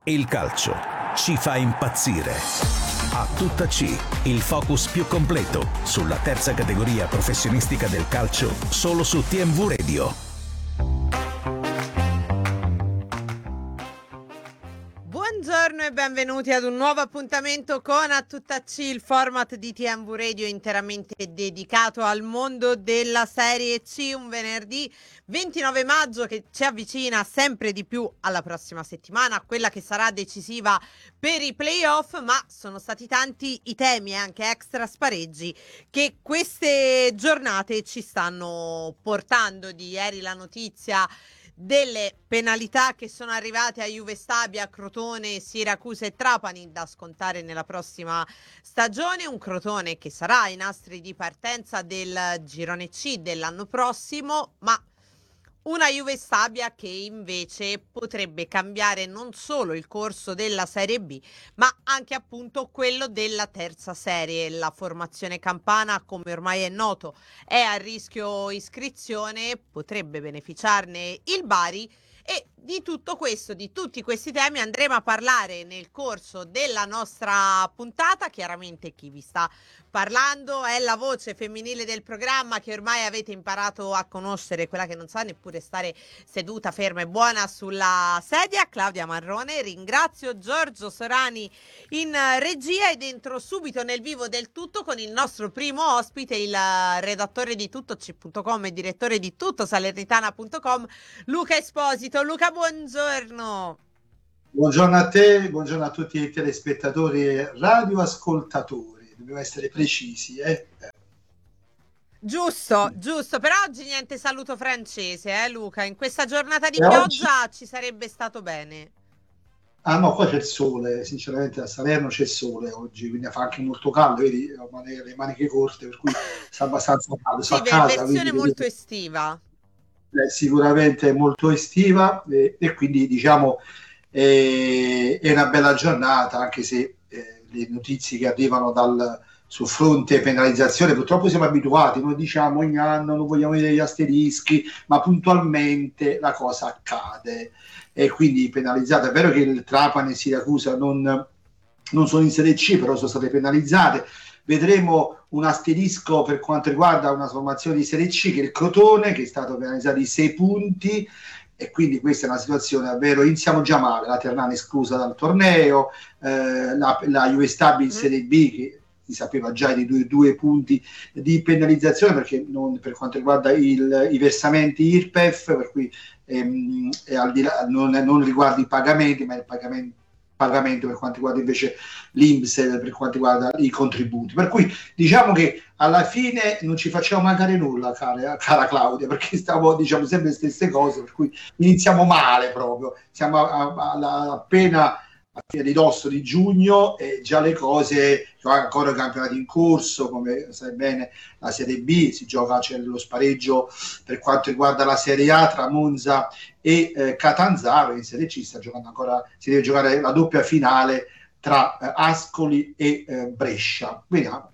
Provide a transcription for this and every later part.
Il calcio ci fa impazzire. A tutta C, il focus più completo sulla terza categoria professionistica del calcio, solo su TMV Radio. Buongiorno e benvenuti ad un nuovo appuntamento con A Tutta C, il format di TMV Radio interamente dedicato al mondo della Serie C. Un venerdì 29 maggio che ci avvicina sempre di più alla prossima settimana, quella che sarà decisiva per i playoff, ma sono stati tanti i temi e anche extra spareggi che queste giornate ci stanno portando. Di ieri la notizia delle penalità che sono arrivate a Juve Stabia, Crotone, Siracusa e Trapani da scontare nella prossima stagione. Un Crotone che sarà ai nastri di partenza del girone C dell'anno prossimo, ma una Juve Stabia che invece potrebbe cambiare non solo il corso della Serie B, ma anche appunto quello della terza serie. La formazione campana, come ormai è noto, è a rischio iscrizione, potrebbe beneficiarne il Bari. E di tutto questo, di tutti questi temi andremo a parlare nel corso della nostra puntata. Chiaramente chi vi sta parlando è la voce femminile del programma che ormai avete imparato a conoscere, quella che non sa neppure stare seduta ferma e buona sulla sedia, Claudia Marrone. Ringrazio Giorgio Sorani in regia ed entro subito nel vivo del tutto con il nostro primo ospite, il redattore di tuttoc.com e direttore di tuttosalernitana.com, Luca Esposito. Luca, buongiorno. Buongiorno a te, buongiorno a tutti i telespettatori e radioascoltatori. Dobbiamo essere precisi, Giusto, per oggi niente saluto francese, Luca? In questa giornata di pioggia oggi ci sarebbe stato bene. Ah no, qua c'è il sole, sinceramente a Salerno c'è il sole oggi, quindi fa anche molto caldo, vedi, ho le maniche corte, per cui sta abbastanza caldo. Sì, versione molto estiva. Sicuramente molto estiva e quindi diciamo è una bella giornata, anche se le notizie che arrivano sul fronte penalizzazione purtroppo siamo abituati, noi diciamo ogni anno non vogliamo vedere gli asterischi, ma puntualmente la cosa accade e quindi penalizzata. È vero che il Trapani e Siracusa non sono in Serie C, però sono state penalizzate. Vedremo un asterisco per quanto riguarda una formazione di Serie C, che è il Crotone, che è stato penalizzato di 6 punti, e quindi questa è una situazione davvero, iniziamo già male, la Ternana esclusa dal torneo, la Juve Stabia in Serie B, che si sapeva già di due punti di penalizzazione, perché non, per quanto riguarda i versamenti IRPEF, per cui al di là, non riguarda i pagamenti, ma il pagamento per quanto riguarda invece l'INPS, per quanto riguarda i contributi, per cui diciamo che alla fine non ci facciamo mancare nulla, cara Claudia, perché stiamo diciamo sempre le stesse cose, per cui iniziamo male proprio, siamo appena a fine ridosso di giugno e già le cose, ancora i campionati in corso, come sai bene la Serie B si gioca, c'è lo spareggio per quanto riguarda la Serie A tra Monza e Catanzaro, in Serie C si deve giocare la doppia finale tra Ascoli e Brescia. Vediamo.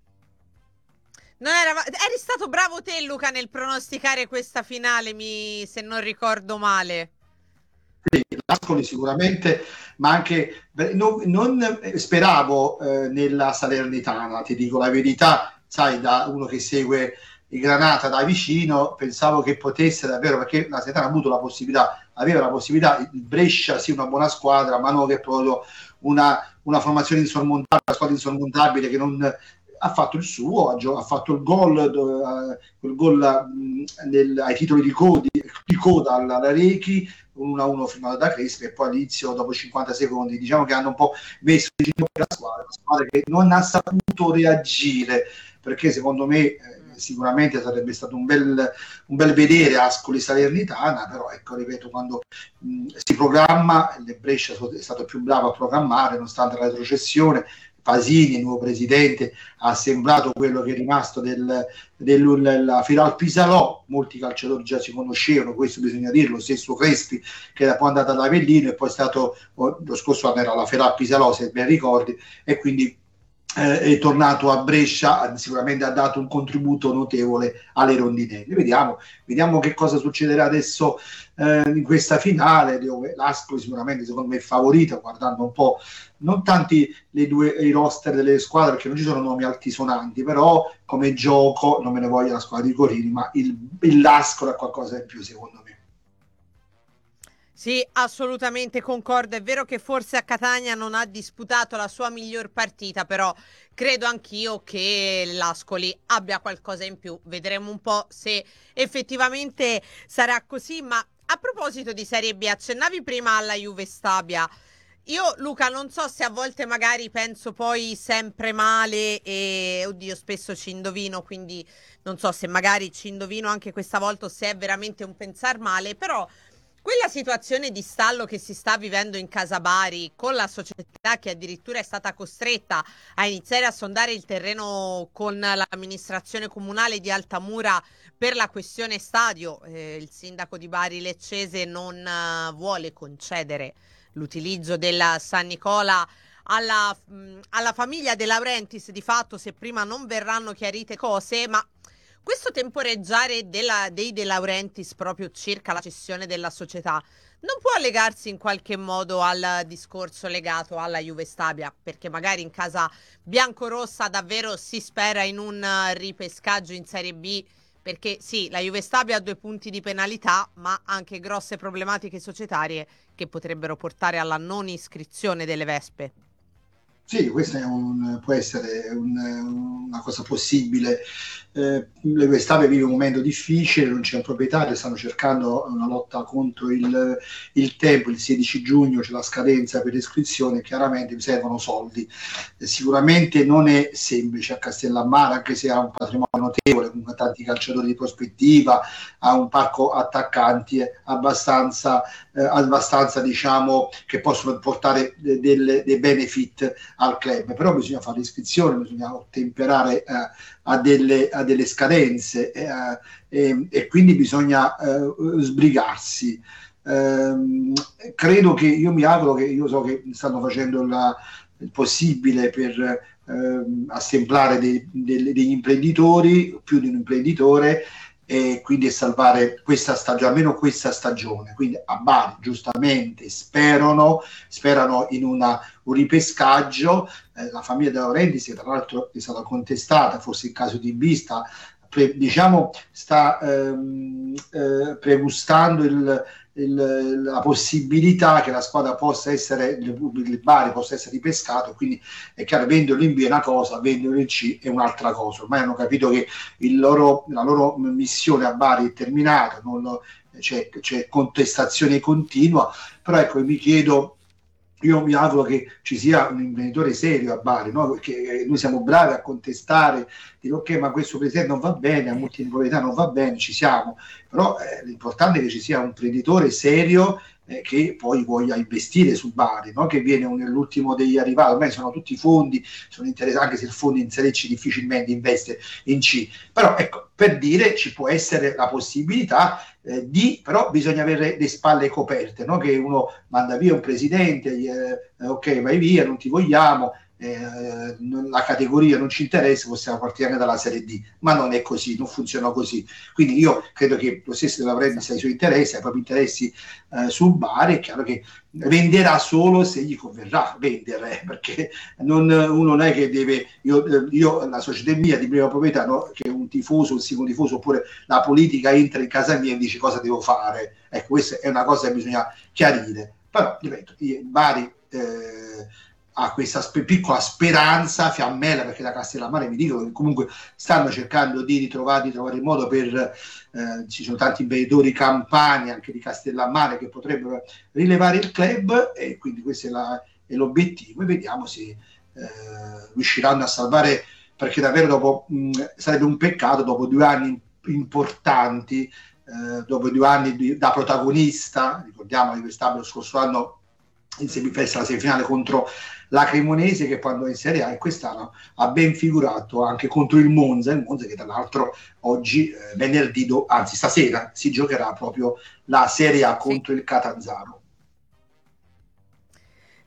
Eri stato bravo te, Luca, nel pronosticare questa finale, se non ricordo male. Ascoli sicuramente, ma anche non speravo nella Salernitana, ti dico la verità, sai, da uno che segue il Granata da vicino, pensavo che potesse davvero, perché la Salernitana aveva la possibilità, il Brescia sì, una buona squadra, ma non che proprio una formazione insormontabile, una squadra insormontabile che non ha fatto il suo, ha fatto il gol, quel gol ai titoli di coda alla Rechi, 1-1 firmato da Crespi, e poi all'inizio, dopo 50 secondi, diciamo che hanno un po' messo in ginocchio la squadra che non ha saputo reagire, perché secondo me sicuramente sarebbe stato un bel vedere Ascoli Salernitana, però ecco, ripeto, quando si programma, il Brescia è stato più bravo a programmare, nonostante la retrocessione. Pasini, il nuovo presidente, ha assemblato quello che è rimasto della Firal Pisalò. Molti calciatori già si conoscevano, questo bisogna dirlo, stesso Crespi, che era poi andato ad Avellino e poi è stato, lo scorso anno era la Firal Pisalò, se ben ricordi, e quindi è tornato a Brescia, sicuramente ha dato un contributo notevole alle rondinelle. Vediamo che cosa succederà adesso in questa finale, dove l'Ascoli sicuramente secondo me è favorita, guardando un po' non tanti i roster delle squadre, perché non ci sono nomi altisonanti, però come gioco non me ne voglio la squadra di Corini, ma l'Ascoli ha qualcosa in più secondo me. Sì, assolutamente concordo. È vero che forse a Catania non ha disputato la sua miglior partita, però credo anch'io che l'Ascoli abbia qualcosa in più. Vedremo un po' se effettivamente sarà così. Ma a proposito di Serie B, accennavi prima alla Juve Stabia. Io, Luca, non so se a volte magari penso poi sempre male e, oddio, spesso ci indovino, quindi non so se magari ci indovino anche questa volta o se è veramente un pensar male, però quella situazione di stallo che si sta vivendo in Casa Bari, con la società che addirittura è stata costretta a iniziare a sondare il terreno con l'amministrazione comunale di Altamura per la questione stadio, il sindaco di Bari Leccese non vuole concedere l'utilizzo della San Nicola alla famiglia De Laurentiis, di fatto, se prima non verranno chiarite cose, ma questo temporeggiare dei De Laurentiis proprio circa la cessione della società non può legarsi in qualche modo al discorso legato alla Juve Stabia, perché magari in casa biancorossa davvero si spera in un ripescaggio in Serie B, perché sì, la Juve Stabia ha 2 punti di penalità, ma anche grosse problematiche societarie che potrebbero portare alla non iscrizione delle Vespe. Sì, questa può essere una cosa possibile. Le Questave vive un momento difficile, non c'è un proprietario, stanno cercando una lotta contro il tempo. Il 16 giugno c'è la scadenza per l'iscrizione, chiaramente vi servono soldi. Sicuramente non è semplice a Castellammare, anche se ha un patrimonio notevole, con tanti calciatori di prospettiva, ha un parco attaccanti abbastanza diciamo, che possono portare dei benefit al club, però bisogna fare l'iscrizione, bisogna ottemperare a delle scadenze e quindi bisogna sbrigarsi. Credo che io mi auguro che io so che stanno facendo il possibile per assemblare degli imprenditori, più di un imprenditore, e quindi salvare questa stagione, almeno questa stagione. Quindi a Bari giustamente sperano in un ripescaggio. La famiglia De Laurentiis, che tra l'altro è stata contestata, forse il caso di Bista, diciamo sta pregustando la possibilità che la squadra possa essere, il Bari possa essere ripescato. Quindi è chiaro, venderlo in B è una cosa, venderlo in C è un'altra cosa. Ormai hanno capito che la loro missione a Bari è terminata, c'è contestazione continua, però ecco, io mi auguro che ci sia un imprenditore serio a Bari, no? Perché noi siamo bravi a contestare, dire ok, ma questo presidente non va bene, a multiproprietà non va bene, ci siamo, però l'importante è che ci sia un imprenditore serio che poi voglia investire su Bari, no? Che viene l'ultimo degli arrivati. Ormai sono tutti fondi, sono interessanti, anche se il fondo in Serie C difficilmente investe in C, però ecco, per dire, ci può essere la possibilità però bisogna avere le spalle coperte, no? Che uno manda via un presidente, ok, vai via, non ti vogliamo, la categoria non ci interessa, possiamo partire anche dalla Serie D, ma non è così, non funziona così. Quindi io credo che lo stesso De Laurentiis ha i suoi interessi, ha i propri interessi sul Bari. È chiaro che venderà solo se gli converrà vendere, perché uno non è che deve, io la società è mia di prima proprietà, no? Che un tifoso, un secondo tifoso, oppure la politica entra in casa mia e dice cosa devo fare. Ecco, questa è una cosa che bisogna chiarire. Però ripeto, Bari ha questa piccola speranza fiammella, perché da Castellammare mi dicono che comunque stanno cercando di trovare il modo per ci sono tanti imprenditori campani anche di Castellammare che potrebbero rilevare il club, e quindi questo è l'obiettivo, e vediamo se riusciranno a salvare, perché davvero sarebbe un peccato dopo 2 anni importanti, dopo 2 anni da protagonista. Ricordiamo che lo scorso anno in semifinale contro la Cremonese, che quando è in Serie A, e quest'anno ha ben figurato anche contro il Monza che tra l'altro oggi venerdì, anzi stasera, si giocherà proprio la Serie A contro il Catanzaro.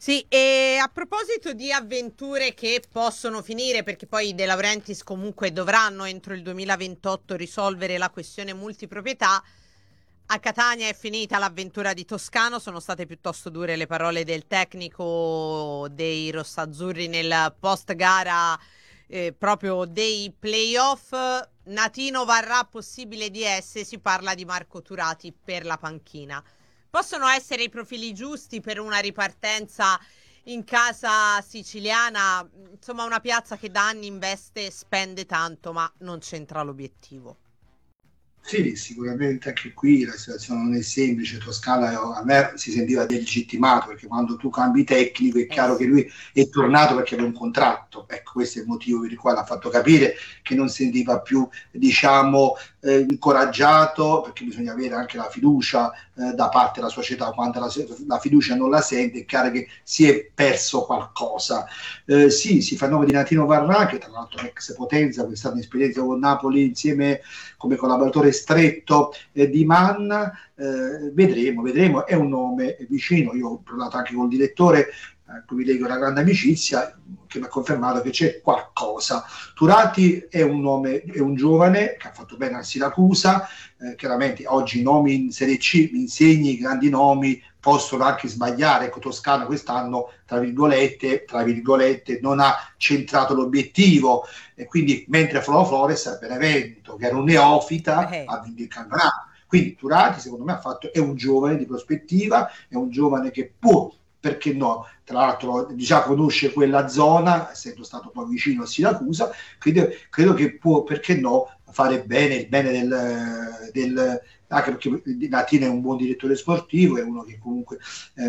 Sì, e a proposito di avventure che possono finire, perché poi i De Laurentiis comunque dovranno entro il 2028 risolvere la questione multiproprietà, a Catania è finita l'avventura di Toscano, sono state piuttosto dure le parole del tecnico dei rossazzurri nel post gara proprio dei playoff. Natino varrà possibile DS, si parla di Marco Turati per la panchina. Possono essere i profili giusti per una ripartenza in casa siciliana, insomma una piazza che da anni investe, spende tanto, ma non c'entra l'obiettivo. Sì, sicuramente anche qui la situazione non è semplice. Toscana a me si sentiva delegittimato, perché quando tu cambi tecnico è chiaro che lui è tornato perché aveva un contratto. Ecco, questo è il motivo per il quale ha fatto capire che non sentiva più, diciamo, incoraggiato, perché bisogna avere anche la fiducia da parte della società. Quando la fiducia non la sente, è chiaro che si è perso qualcosa. Sì, si fa il nome di Natino Varrà, che tra l'altro è ex Potenza, quest'anno esperienza con Napoli insieme come collaboratore stretto di Mann. Vedremo, è un nome vicino. Io ho parlato anche col direttore, cui leggo una grande amicizia, che mi ha confermato che c'è qualcosa. Turati è un nome, è un giovane che ha fatto bene a Siracusa, chiaramente oggi nomi in Serie C, mi insegni, grandi nomi possono anche sbagliare. Ecco, Toscana quest'anno, tra virgolette, non ha centrato l'obiettivo, e quindi mentre Flores a Benevento, che era un neofita, ha vinto il campionato. Quindi Turati, secondo me, è un giovane di prospettiva, è un giovane che può, perché no, tra l'altro già conosce quella zona, essendo stato poi vicino a Siracusa, credo che può, perché no, fare bene il bene del anche perché Natino è un buon direttore sportivo, è uno che comunque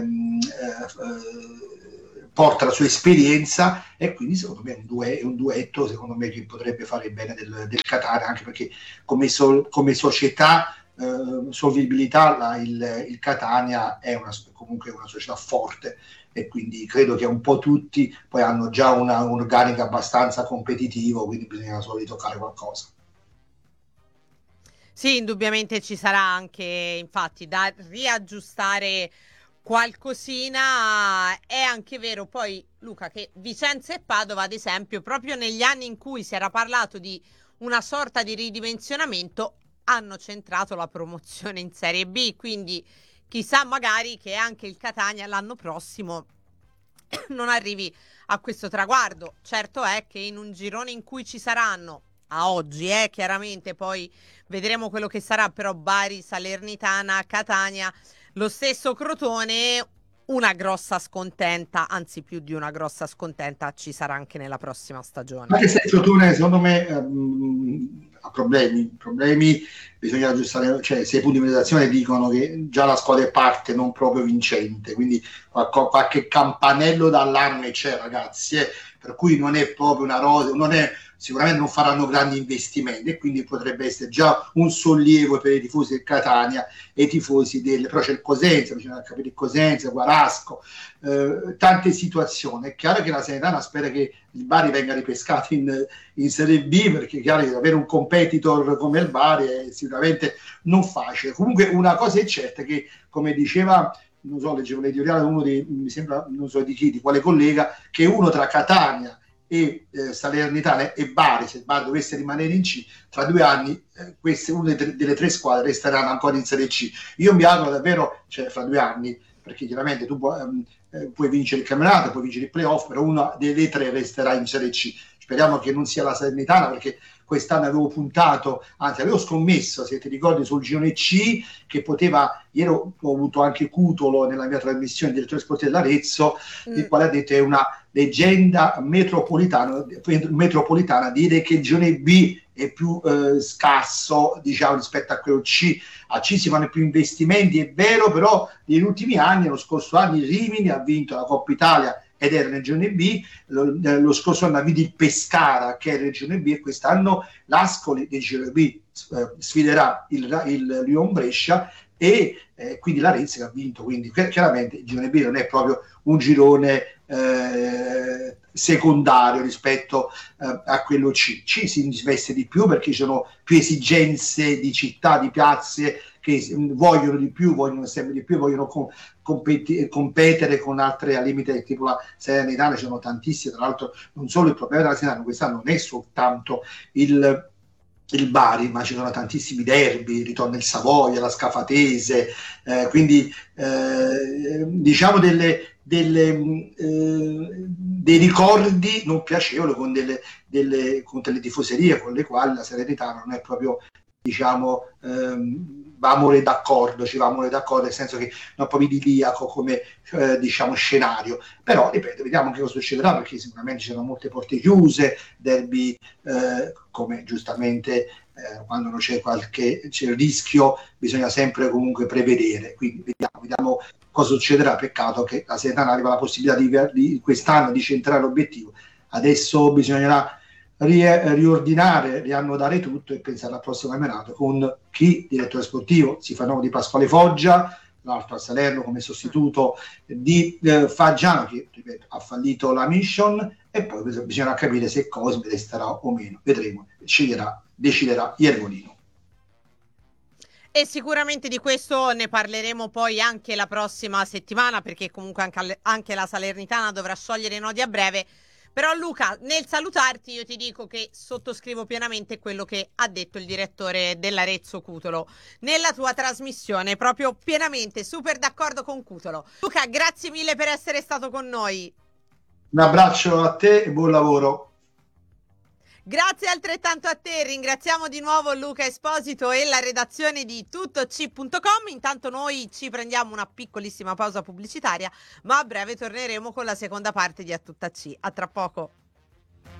porta la sua esperienza, e quindi secondo me è un duetto secondo me che potrebbe fare il bene del Catania, anche perché come società, solvibilità, il Catania è comunque una società forte, e quindi credo che un po' tutti poi hanno già un'organica abbastanza competitivo, quindi bisogna solo toccare qualcosa. Sì, indubbiamente ci sarà anche, infatti, da riaggiustare qualcosina. È anche vero poi, Luca, che Vicenza e Padova, ad esempio, proprio negli anni in cui si era parlato di una sorta di ridimensionamento, hanno centrato la promozione in Serie B, quindi chissà magari che anche il Catania l'anno prossimo non arrivi a questo traguardo. Certo è che in un girone in cui ci saranno, a oggi chiaramente, poi vedremo quello che sarà, però Bari, Salernitana, Catania, lo stesso Crotone, una grossa scontenta, anzi più di una grossa scontenta ci sarà anche nella prossima stagione. Anche se il Crotone secondo me ha problemi, bisogna aggiustare, cioè 6 punti di meditazione dicono che già la squadra parte non proprio vincente, quindi qualche campanello d'allarme c'è, ragazzi, per cui non è proprio una rosa, sicuramente non faranno grandi investimenti, e quindi potrebbe essere già un sollievo per i tifosi del Catania e i tifosi però c'è il Cosenza, bisogna capire il Cosenza, Guarasco, tante situazioni. È chiaro che la Salernitana spera che il Bari venga ripescato in Serie B, perché è chiaro che avere un competitor come il Bari è sicuramente non facile. Comunque una cosa è certa, che come diceva, non so, leggevo l'editoriale uno mi sembra, non so di chi, di quale collega, che uno tra Catania e Salernitana e Bari, se il Bari dovesse rimanere in C, tra 2 anni una delle 3 squadre resteranno ancora in Serie C. Io mi auguro davvero, cioè fra 2 anni, perché chiaramente tu puoi vincere il campionato, puoi vincere il playoff, però una delle 3 resterà in Serie C. Speriamo che non sia la Salernitana, perché quest'anno avevo puntato, anzi avevo scommesso, se ti ricordi, sul girone C, che poteva, ieri ho avuto anche Cutolo nella mia trasmissione, direttore sportivo dell'Arezzo, il quale ha detto è una leggenda metropolitana, dire che il girone B è più scarso, diciamo, rispetto a quello C. A C si fanno più investimenti, è vero, però negli ultimi anni, lo scorso anno, Rimini ha vinto la Coppa Italia ed era regione B, lo scorso anno ha vinto il Pescara, che è regione B, e quest'anno l'Ascoli del girone B sfiderà il Lyon Brescia, e quindi l'Arezzo che ha vinto, quindi chiaramente il girone B non è proprio un girone secondario rispetto a quello C. Si investe di più perché ci sono più esigenze di città, di piazze che vogliono di più, vogliono sempre di più, vogliono competere con altre al limite, tipo la Salernitana, ci sono tantissime. Tra l'altro non solo il problema della Salernitana quest'anno non è soltanto il Bari, ma ci sono tantissimi derby, ritorna il Savoia, la Scafatese, quindi diciamo dei ricordi non piacevoli con delle tifoserie con le quali la Salernitana non è proprio, diciamo, ci vamo d'accordo, nel senso che non è proprio idilliaco come diciamo scenario. Però ripeto, vediamo che cosa succederà, perché sicuramente ci sono molte porte chiuse, derby come giustamente quando non c'è il rischio bisogna sempre comunque prevedere, quindi vediamo cosa succederà. Peccato che la Salernitana arriva alla possibilità di quest'anno di centrare l'obiettivo. Adesso bisognerà riordinare, riannodare tutto e pensare al prossimo campionato con chi direttore sportivo si fa nome di Pasquale Foggia, l'altro a Salerno come sostituto di Faggiano, che ripeto ha fallito la mission, e poi bisognerà capire se Cosme resterà o meno, vedremo, deciderà Iervolino. E sicuramente di questo ne parleremo poi anche la prossima settimana, perché comunque anche la Salernitana dovrà sciogliere i nodi a breve. Però Luca, nel salutarti io ti dico che sottoscrivo pienamente quello che ha detto il direttore dell'Arezzo Cutolo nella tua trasmissione, proprio pienamente, super d'accordo con Cutolo. Luca, grazie mille per essere stato con noi. Un abbraccio a te e buon lavoro. Grazie altrettanto a te, ringraziamo di nuovo Luca Esposito e la redazione di tuttoc.com. Intanto noi ci prendiamo una piccolissima pausa pubblicitaria, ma a breve torneremo con la seconda parte di A Tutta C. A tra poco.